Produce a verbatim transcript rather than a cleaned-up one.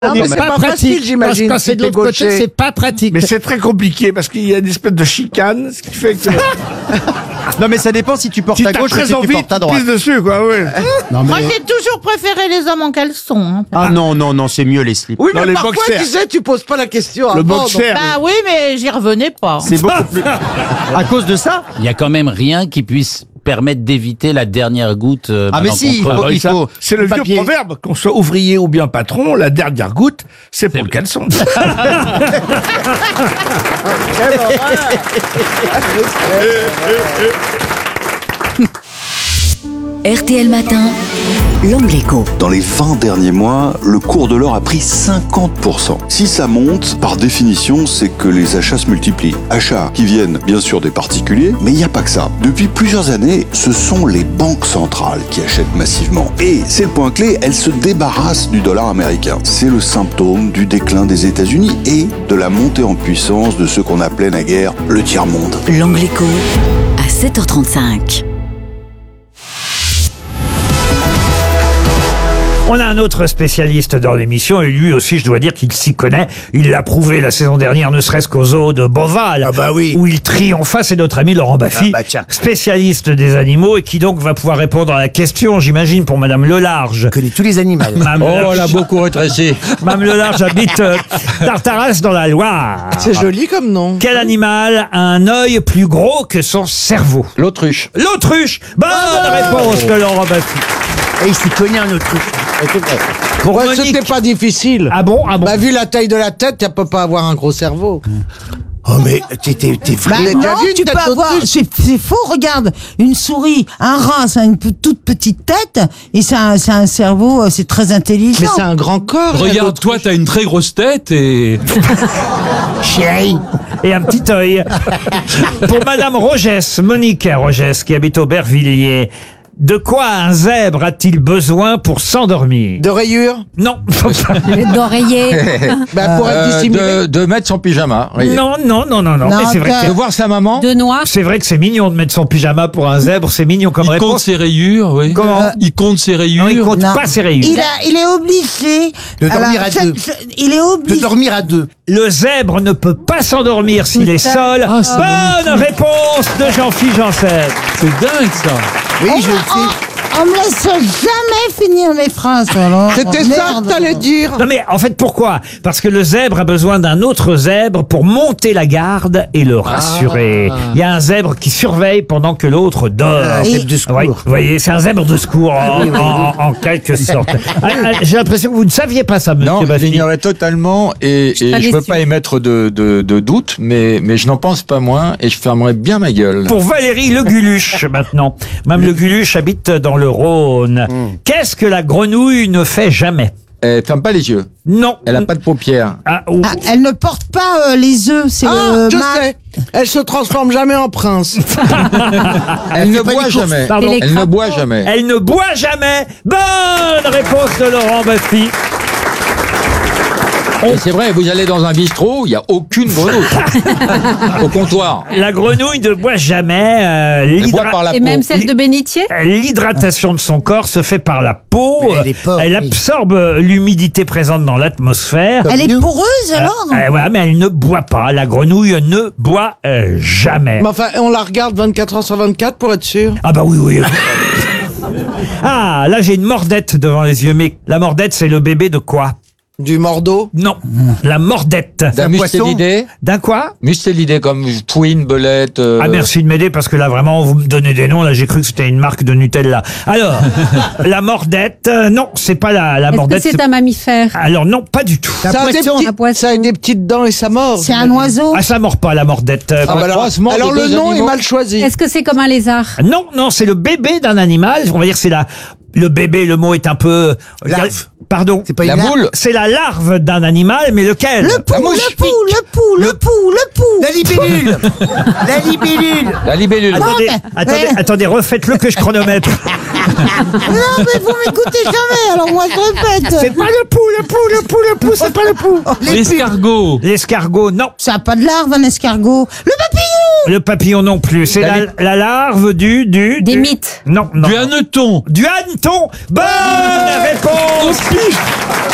Non, mais c'est pas, pas facile, j'imagine. Quand c'est de l'autre côté, c'est pas pratique. Mais c'est très compliqué parce qu'il y a une espèce de chicane, ce qui fait que... Non, mais ça dépend si tu portes si à gauche ou très si envie, tu portes à droite. tu pisses dessus, quoi, ouais. Non, mais... Moi, j'ai toujours préféré les hommes en caleçon. Hein. Ah non, non, non, c'est mieux les slips. Oui, Dans mais les parfois, boxers. tu sais, tu poses pas la question Le avant, boxer. Bah oui, mais j'y revenais pas. C'est beaucoup plus... À cause de ça? Il y a quand même rien qui puisse permettre d'éviter la dernière goutte. euh, Ah mais pendant si, il qu'on faut, creuse. il faut. C'est le vieux papier. proverbe, qu'on soit ouvrier ou bien patron, la dernière goutte, c'est pour le caleçon. R T L Matin, l'Angle Écho. Dans les vingt derniers mois, le cours de l'or a pris cinquante pour cent. Si ça monte, par définition, c'est que les achats se multiplient. Achats qui viennent bien sûr des particuliers, mais il n'y a pas que ça. Depuis plusieurs années, ce sont les banques centrales qui achètent massivement. Et c'est le point clé, elles se débarrassent du dollar américain. C'est le symptôme du déclin des États-Unis et de la montée en puissance de ce qu'on appelait naguère le tiers-monde. L'Angle Écho, à sept heures trente-cinq. On a un autre spécialiste dans l'émission et lui aussi, je dois dire qu'il s'y connaît. Il l'a prouvé la saison dernière, ne serait-ce qu'au zoo de Beauval, Ah bah oui. où il triompha. C'est notre ami Laurent Baffy, Ah bah tiens. spécialiste des animaux et qui donc va pouvoir répondre à la question, j'imagine, pour Madame Lelarge. connais tous les animaux. Madame Oh, Lelarge- elle a beaucoup rétréci. Madame Lelarge habite euh, Tartaras dans la Loire. C'est joli comme nom. Quel animal a un œil plus gros que son cerveau? L'autruche. L'autruche. Bonne réponse de Laurent Baffy. Et il s'y connaît un autruche. Pour Ouais, Monique- c'était pas difficile. Ah bon, ah bon. Bah, vu la taille de la tête, tu peux pas avoir un gros cerveau. Oh, mais t'es, t'es, t'es Bah, vrai. non, Non, vu une tu tête peux avoir. d'autruche. C'est c'est faux. Regarde, une souris, un rat, ça a une pe- toute petite tête et c'est un, c'est un cerveau. euh, C'est très intelligent. Mais c'est un grand corps. Regarde, toi, t'as une très grosse tête et... Chérie. Et un petit œil. Pour Madame Rogès, Monique Rogès, qui habite Aubervilliers. De quoi un zèbre a-t-il besoin pour s'endormir? De rayures. Non. D'oreiller. Bah, pour être dissimulé. de, de mettre son pyjama. voyez. non, non, non, non, non. Non, Mais c'est vrai t'as- que De voir sa maman. De noix. c'est vrai que c'est mignon de mettre son pyjama pour un zèbre. C'est mignon comme Il compte réponse. ses rayures, oui. Comment Il compte ses rayures. Non, il compte Non. pas ses rayures. Il, a, il est obligé. De dormir à c'est- deux. c'est- Il est De obligé. dormir à deux. Le zèbre ne peut pas s'endormir s'il est seul. Ah, c'est Bonne réponse de Jean-Philippe Janssen. C'est dingue, ça. Oui, on, je le sais. on, on me laisse jamais finir mes phrases. Alors. C'était Oh, ça merde. que t'allais dire. Non mais en fait pourquoi? Parce que le zèbre a besoin d'un autre zèbre pour monter la garde et le rassurer. Il y a un zèbre qui surveille pendant que l'autre dort. Un zèbre de secours. Oui, vous voyez, c'est un zèbre de secours en, en- en quelque sorte. Ah, ah, J'ai l'impression que vous ne saviez pas ça, monsieur Non, je Baffy. l'ignorais totalement et, et pas je veux déçue. pas émettre de, de, de doute, mais, mais je n'en pense pas moins et je fermerai bien ma gueule. Pour Valérie Le Guluche maintenant. Mme Le Guluche habite dans le Rhône. Qu'est-ce que la grenouille ne fait jamais? Elle ferme pas les yeux. Non. Elle a pas de paupières. Ah, ou- Ah, elle ne porte pas euh, les œufs. C'est Ah, le je mâle. sais. Elle se transforme jamais en prince. Elle ne fait pas boit les courses. jamais. Pardon. Et les Elle ne crapauds. boit jamais. Elle ne boit jamais. Bonne réponse de Laurent Baffy. Et c'est vrai, vous allez dans un bistrot, il n'y a aucune grenouille au comptoir. La grenouille ne boit jamais. euh, Elle l'hydra- boit par la Et peau. même celle de bénitier. L'hydratation de son corps se fait par la peau. Mais elle est pauvre, Elle oui. absorbe l'humidité présente dans l'atmosphère. Elle est nous. poreuse alors. Euh, voilà, mais elle ne boit pas. La grenouille ne boit euh, jamais. Mais enfin, on la regarde vingt-quatre heures sur vingt-quatre pour être sûr. Ah bah oui, oui. Ah, là j'ai une mordette devant les yeux. Mais la mordette, c'est le bébé de quoi? Du mordeau. Non, la mordette. D'un mustélidé. D'un quoi? Mustélidé comme Twin, Belette. euh, Ah merci de m'aider parce que là vraiment vous me donnez des noms, là j'ai cru que c'était une marque de Nutella. Alors, la mordette, euh, non, c'est pas la, la Est-ce que mordette. c'est c'est- un mammifère? Alors non, pas du tout. C'est un Ça a, des poisson. petits- Un poisson. ça a des petites dents et ça mord. C'est un oiseau. Ah ça mord pas la mordette. Euh, Ah, bah alors croisement de alors le deux nom animaux. est mal choisi. Est-ce que c'est comme un lézard? Non, non, c'est le bébé d'un animal. On va dire que c'est la le bébé. Le mot est un peu. Larve. Pardon. C'est pas La une larve. boule. C'est la larve d'un animal, mais lequel? Le pou, le pou, le pou, le pou, le pou. La libellule. La libellule. La libellule. Attendez, mais- attendez, ouais. attendez, refaites-le que je chronomètre. Non mais vous m'écoutez jamais. Alors moi je répète. C'est pas le pou, le pou, le pou, le pou, c'est pas le pou. L'escargot. L'escargot, non. Ça a pas de larve un escargot. Le papillon. Le papillon non plus. C'est La la, la larve du du Des du- mythes. Non, non. Du hanneton. Du hanneton. Bonne réponse.